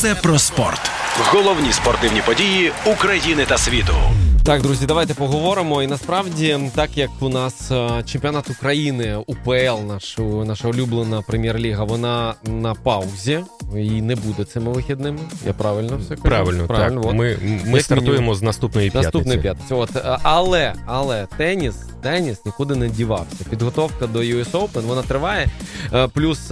Все про спорт. Головні спортивні події України та світу. Так, друзі, давайте поговоримо. І насправді, так як у нас чемпіонат України, УПЛ, наша улюблена прем'єр-ліга, вона на паузі. І не буде цими вихідними. Я правильно все кажу? Правильно. Так. От. Ми стартуємо з наступної п'ятниці. От. Але теніс нікуди не дівався. Підготовка до US Open, вона триває. Плюс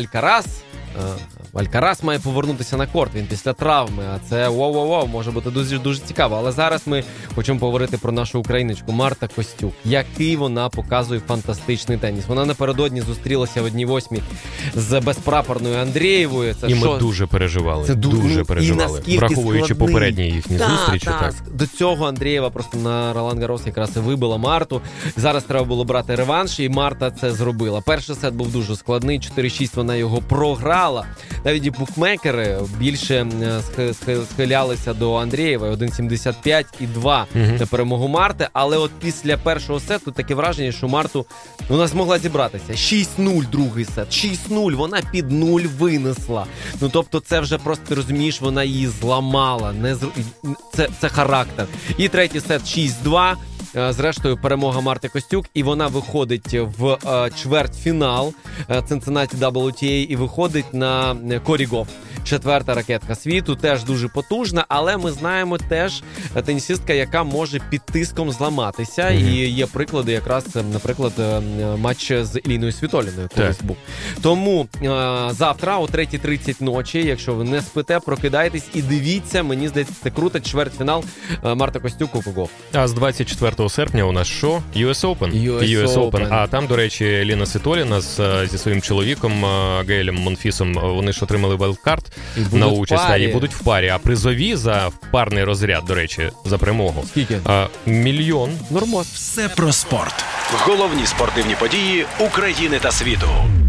Алькарас має повернутися на корт, він після травми, а це може бути дуже цікаво. Але зараз ми хочемо поговорити про нашу україночку Марта Костюк, який вона показує фантастичний теніс. Вона напередодні зустрілася в 1/8 з безпрапорною Андрієвою. Ми дуже переживали, враховуючи попередні їхні зустрічі. Так. До цього Андрієва просто на Ролан Гаррос якраз і вибила Марту. Зараз треба було брати реванш, і Марта це зробила. Перший сет був дуже складний, 4-6 вона його програла. Навіть і букмекери більше схилялися до Андрієва, 1,75 і 2 на перемогу Марти. Але от після першого сету таке враження, що Марту вона змогла зібратися. 6-0 другий сет, 6-0, вона під 0 винесла. Тобто це вже просто, ти розумієш, вона її зламала. Це характер. І третій сет 6-2. Зрештою, перемога Марти Костюк, і вона виходить в чвертьфінал Cincinnati WTA і виходить на Корі Гофф. 4-та ракетка світу, теж дуже потужна, але ми знаємо теж тенісистка, яка може під тиском зламатися. І є приклади, якраз, наприклад, матч з Іліною Світоліною колись був. Тому завтра о 3:30 ночі, якщо ви не спите, прокидайтесь і дивіться, мені здається, це круто, чвертьфінал Марта Костюк Коко Гофф. А з 24 серпня у нас що? US Open. А там, до речі, Еліна Світоліна зі своїм чоловіком Гейлем Монфісом, вони ж отримали вайлдкарт на участь, і будуть в парі. А призові за парний розряд, до речі, за перемогу. Скільки? 1 мільйон. Нормально. Все про спорт. Головні спортивні події України та світу.